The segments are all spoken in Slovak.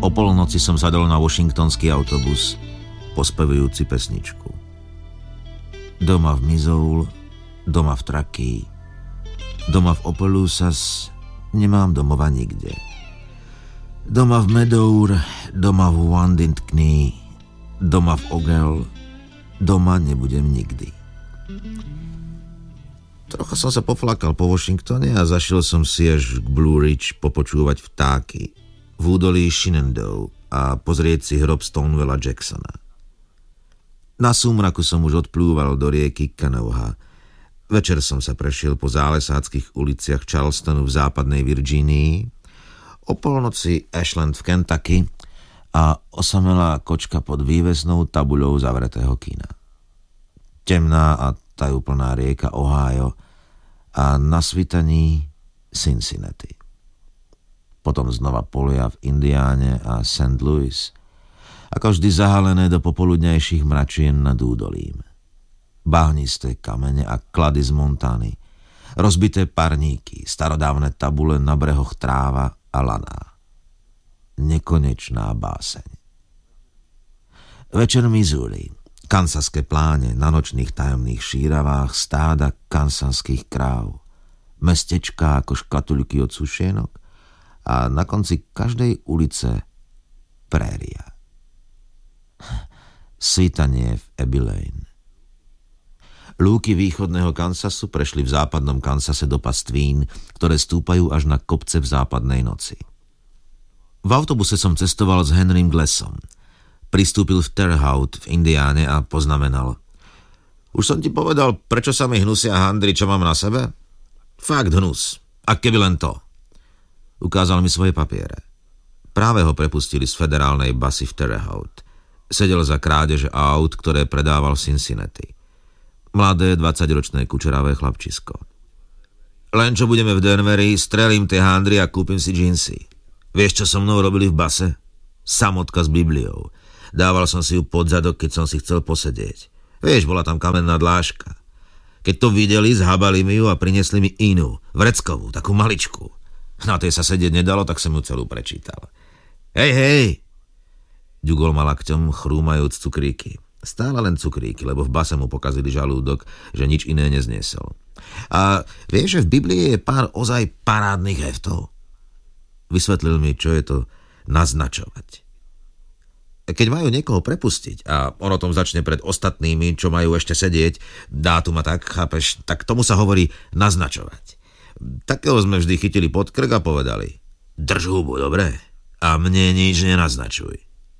O polnoci som sadol na washingtonský autobus, pospevujúci pesničku. Doma v Missoula, doma v Truckee, doma v Opelousas, nemám domova nikde. Doma v Medour, doma v Wounded Knee, doma v Ogel, doma nebudem nikdy. Trocha som sa poflakal po Washingtone a zašiel som si až k Blue Ridge popočúvať vtáky v údolí Shenandoah a pozrieť si hrob Stonewalla Jacksona. Na súmraku som už odplúval do rieky Kanawha. Večer som sa prešiel po zálesáckých uliciach Charlestonu v západnej Virgínii, o polnoci Ashland v Kentucky a osamelá kočka pod vývesnou tabuľou zavretého kina. Temná a tajúplná rieka Ohio a na svitaní Cincinnati. Potom znova polia v Indiáne a St. Louis, ako vždy zahalené do popoludňajších mračien nad údolím. Bahnisté kamene a klady z Montany, rozbité parníky, starodávne tabule na brehoch tráva a laná. Nekonečná báseň. Večer Missouri, kansaské pláne na nočných tajomných šíravách stáda kansaských kráv, mestečká ako škatuľky od sušienok a na konci každej ulice préria. Svitanie v Abilene. Lúky východného Kansasu prešli v západnom Kansase do pastvín, ktoré stúpajú až na kopce v západnej noci. V autobuse som cestoval s Henrym Glassom. Pristúpil v Terre Haute v Indiáne a poznamenal: Už som ti povedal, prečo sa mi hnusia handry, čo mám na sebe? Fakt hnus. A keby len to. Ukázal mi svoje papiere. Práve ho prepustili z federálnej basy v Terre Haute. Sedel za krádeže aut, ktoré predával v Cincinnati. Mladé 20-ročné kučeravé chlapčisko. Len čo budeme v Denveri, strelím tie handry a kúpim si džínsy. Vieš, čo so mnou robili v base? Samotka s Bibliou. Dával som si ju pod zadok, keď som si chcel posedieť. Vieš, bola tam kamenná dláška. Keď to videli, zhabali mi ju a priniesli mi inú, vreckovú, takú maličku. Na tej sa sedieť nedalo, tak som ju celú prečítal. Hej! Ďugol ma lakťom, chrúmajúc cukríky. Stále len cukríky, lebo v base mu pokazili žalúdok, že nič iné nezniesol. A vieš, že v Biblii je pár ozaj parádnych heftov? Vysvetlil mi, čo je to naznačovať. Keď majú niekoho prepustiť a on o tom začne pred ostatnými, čo majú ešte sedieť, dátum a tak, chápeš, tak tomu sa hovorí naznačovať. Takého sme vždy chytili pod krk a povedali: Drž hubu, dobre? A mne nič nenaznačuj.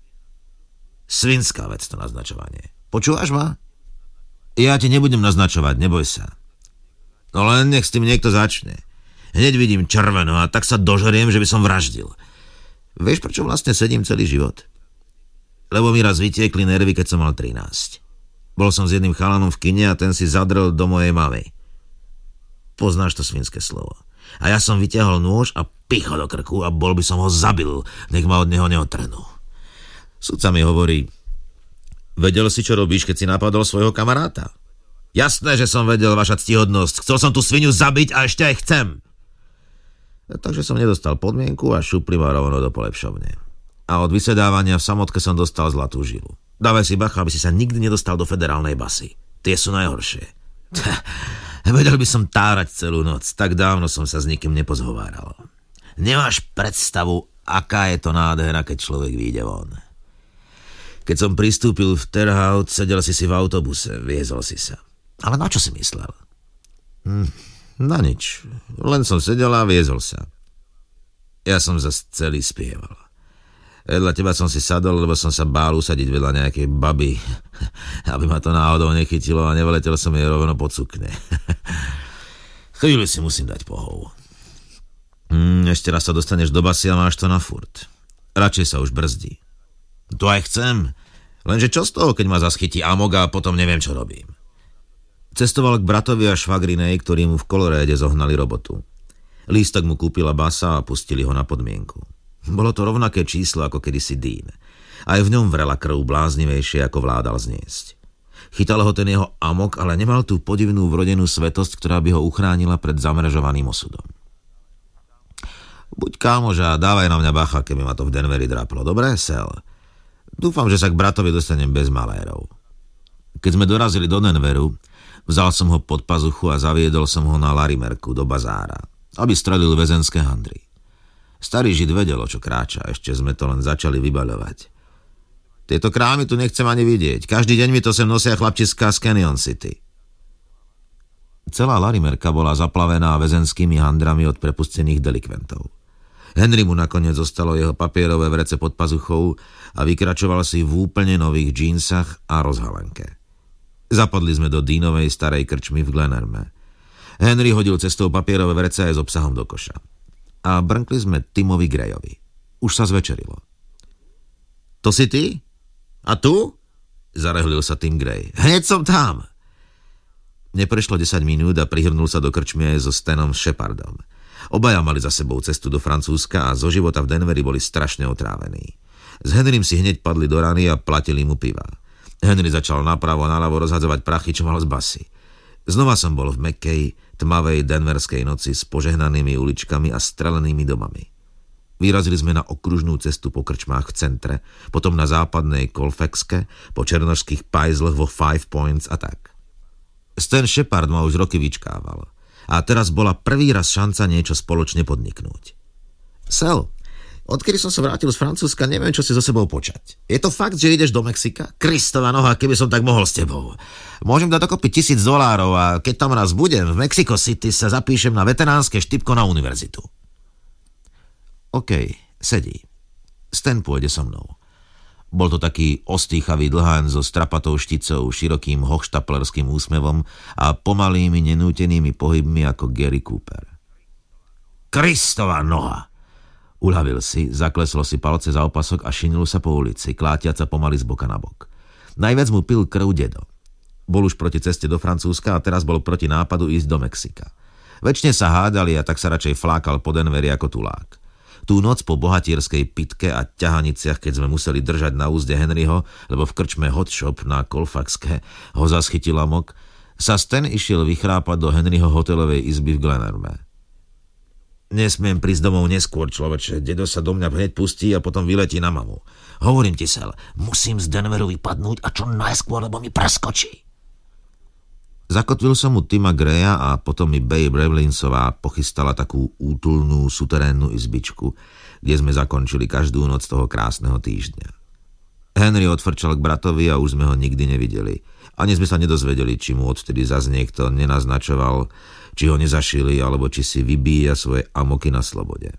Svinská vec to naznačovanie. Počúvaš ma? Ja ti nebudem naznačovať, neboj sa. No len nech s tým niekto začne. Hneď vidím červeno a tak sa dožeriem, že by som vraždil. Vieš, prečo vlastne sedím celý život? Lebo mi raz vytiekli nervy, keď som mal 13. Bol som s jedným chalanom v kine a ten si zadrel do mojej mamy. Poznáš to svinské slovo. A ja som vytiahol nôž a pichol do krku a bol by som ho zabil, nech ma od neho neotrhnú. Sudca mi hovorí: Vedel si, čo robíš, keď si napadol svojho kamaráta? Jasné, že som vedel, vaša ctihodnosť. Chcel som tú svinu zabiť a ešte aj chcem. Takže som nedostal podmienku a šupli ma rovno do polepšovne. A od vysedávania v samotke som dostal zlatú žilu. Dávaj si bacha, aby si sa nikdy nedostal do federálnej basy. Tie sú najhoršie. Vedel by som tárať celú noc. Tak dávno som sa s nikým nepozhováral. Nemáš predstavu, aká je to nádhera, keď človek vyjde von. Keď som pristúpil v Terre Haute, sedel si v autobuse, viezol si sa. Ale na čo si myslel? Na nič. Len som sedel a viezol sa. Ja som zase celý spieval. Vedľa teba som si sadol, lebo som sa bál usadiť vedľa nejakej baby, aby ma to náhodou nechytilo a neveletel som jej rovno po cukne. Chvíľu si musím dať pohov. Ešte raz sa dostaneš do basy a máš to na furt. Radšej sa už brzdí. To aj chcem. Lenže čo z toho, keď ma zaschytí amok a potom neviem, čo robím. Cestoval k bratovi a švagrinej, ktorí mu v Koloréde zohnali robotu. Lístok mu kúpila basa a pustili ho na podmienku. Bolo to rovnaké číslo ako kedysi Dean. Aj v ňom vrela krv bláznivejšie, ako vládal zniesť. Chytal ho ten jeho amok, ale nemal tú podivnú vrodenú svetosť, ktorá by ho uchránila pred zamrežovaným osudom. Buď kámoš a dávaj na mňa bacha, keby ma to v Denveri draplo. Dobre, Sel? Dúfam, že sa k bratovi dostanem bez malérov. Keď sme dorazili do Denveru, vzal som ho pod pazuchu a zaviedol som ho na Larimerku do bazára, aby strelil väzenské handry. Starý žid vedel, o čo kráča, ešte sme to len začali vybaľovať. Tieto krámy tu nechcem ani vidieť. Každý deň mi to sem nosia chlapčiská z Canyon City. Celá Larimerka bola zaplavená väzenskými handrami od prepustených delikventov. Henry mu nakoniec zostalo jeho papierové vrece pod pazuchou a vykračoval si v úplne nových džínsach a rozhalenke. Zapadli sme do Deanovej starej krčmy v Glenarme. Henry hodil cestou papierové vrece aj s obsahom do koša. A brnkli sme Timovi Grayovi. Už sa zvečerilo. To si ty? A tu? Zarehlil sa Tim Gray. Hneď som tam. Neprešlo 10 minút a prihrnul sa do krčmy aj so Stanom Shepardom. Obaja mali za sebou cestu do Francúzska a zo života v Denveri boli strašne otrávení. S Henrym si hneď padli do rany a platili mu piva. Henry začal napravo a naľavo rozhadzovať prachy, čo mal z basy. Znova som bol v mäkkej, tmavej denverskej noci s požehnanými uličkami a strelenými domami. Vyrazili sme na okružnú cestu po krčmách v centre, potom na západnej Colfaxke, po černošských pajzloch vo Five Points a tak. Stan Shepard ma už roky vyčkával. A teraz bola prvý raz šanca niečo spoločne podniknúť. Sel, odkedy som sa vrátil z Francúzska, neviem, čo si so sebou počať. Je to fakt, že ideš do Mexika? Kristova noha, keby som tak mohol s tebou. Môžem dať dokopy $1000 a keď tam raz budem, v Mexico City sa zapíšem na veteránske štipko na univerzitu. OK, sedí. Stan pôjde so mnou. Bol to taký ostýchavý dlháň so strapatou šticou, širokým hochštaplerským úsmevom a pomalými, nenútenými pohybmi ako Gary Cooper. Kristova noha! Uľavil si, zakleslo si palce za opasok a šinil sa po ulici, klátiaca pomaly z boka na bok. Najviac mu pil krv dedo. Bol už proti ceste do Francúzska a teraz bol proti nápadu ísť do Mexika. Večne sa hádali a tak sa radšej flákal po Denveri ako tulák. Tú noc po bohatierskej pitke a ťahaniciach, keď sme museli držať na úzde Henryho, lebo v krčme Hot Shop na Colfaxke ho zaschytil amok, sa Stan išiel vychrápať do Henryho hotelovej izby v Glenarme. Nesmiem prísť domov neskôr, človeče. Dedo sa do mňa hneď pustí a potom vyletí na mamu. Hovorím ti, Sel, musím z Denveru vypadnúť a čo najskôr, lebo mi preskočí. Zakotvil som mu Tima Graya a potom mi Babe Revlinsová pochystala takú útulnú suterénnu izbičku, kde sme zakončili každú noc toho krásneho týždňa. Henry odfrčal k bratovi a už sme ho nikdy nevideli. Ani sme sa nedozvedeli, či mu odtedy zas niekto nenaznačoval, či ho nezašili, alebo či si vybíja svoje amoky na slobode.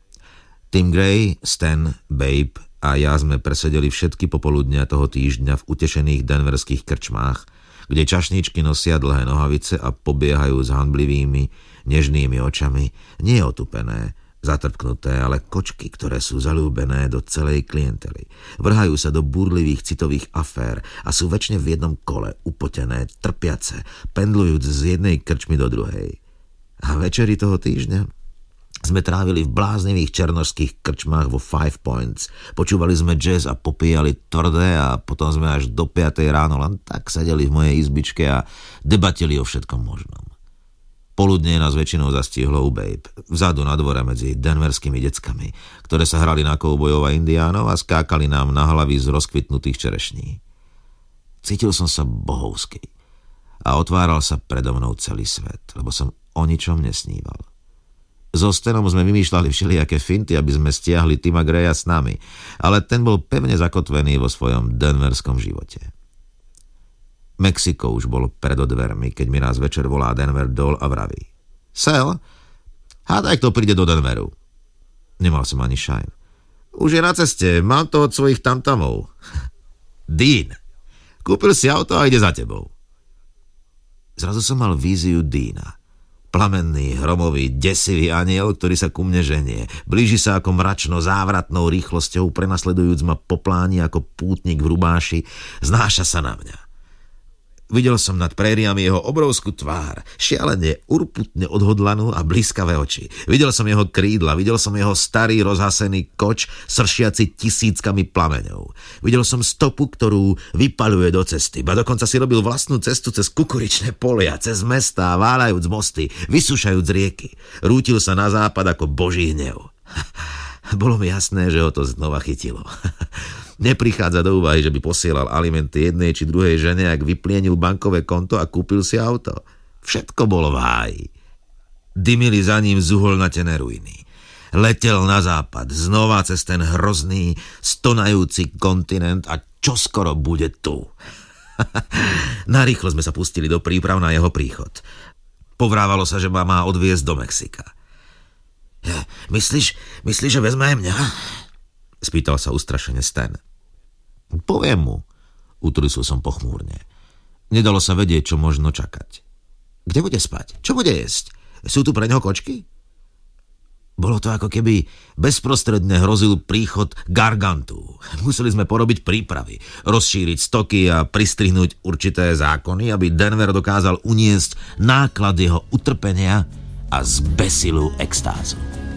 Tim Gray, Stan, Babe a ja sme presedeli všetky popoludnia toho týždňa v utešených denverských krčmách, kde čašníčky nosia dlhé nohavice a pobiehajú s hanblivými, nežnými očami, nie otupené, zatrpknuté, ale kočky, ktoré sú zaľúbené do celej klientely. Vrhajú sa do búrlivých citových afér a sú večne v jednom kole, upotené, trpiace, pendlujúc z jednej krčmy do druhej. A večeri toho týždňa sme trávili v bláznivých černošských krčmách vo Five Points. Počúvali sme jazz a popíjali tvrdé a potom sme až do 5 ráno len tak sedeli v mojej izbičke a debatili o všetkom možnom. Poludne nás väčšinou zastihlo u Babe, vzadu na dvore medzi denverskými deckami, ktoré sa hrali na koubojov a indiánov a skákali nám na hlavy z rozkvitnutých čerešní. Cítil som sa bohovský a otváral sa predo mnou celý svet, lebo som o ničom nesníval. So Stanom sme vymýšľali všelijaké finty, aby sme stiahli Tima Graya s nami, ale ten bol pevne zakotvený vo svojom denverskom živote. Mexiko už bolo pred dvermi, keď mi raz večer volá Denver Dole a vraví: Sel, hádaj, kto príde do Denveru. Nemal som ani šajn. Už je na ceste, mám to od svojich tamtamov. Dean, kúpil si auto a ide za tebou. Zrazu som mal víziu Deana. Plamenný, hromový, desivý aniel, ktorý sa ku mne ženie. Blíži sa ako mračno závratnou rýchlosťou, prenasledujúc ma po pláni ako pútnik v rubáši, znáša sa na mňa. Videl som nad prériami jeho obrovskú tvár, šialene, urputne odhodlanú a blízkavé oči. Videl som jeho krídla, videl som jeho starý rozhasený koč sršiaci tisíckami plameňov. Videl som stopu, ktorú vypaľuje do cesty, ba dokonca si robil vlastnú cestu cez kukuričné polia, cez mestá, váľajúc mosty, vysúšajúc rieky. Rútil sa na západ ako boží hnev. Bolo mi jasné, že ho to znova chytilo. Neprichádza do úvahy, že by posielal alimenty jednej či druhej žene, ak vyplienil bankové konto a kúpil si auto. Všetko bolo v háji. Dymili za ním zuholnatené ruiny. Letel na západ, znova cez ten hrozný, stonajúci kontinent a čoskoro bude tu. Narýchlo sme sa pustili do príprav na jeho príchod. Povrávalo sa, že ma má odviesť do Mexika. Myslíš, že vezme aj mňa? Spýtal sa ustrašene Stan. Poviem mu, utrusil som pochmúrne. Nedalo sa vedieť, čo možno čakať. Kde bude spať? Čo bude jesť? Sú tu pre neho kočky? Bolo to ako keby bezprostredne hrozil príchod Gargantu. Museli sme porobiť prípravy, rozšíriť stoky a pristrihnúť určité zákony, aby Denver dokázal uniesť náklad jeho utrpenia a zbesilú extázu.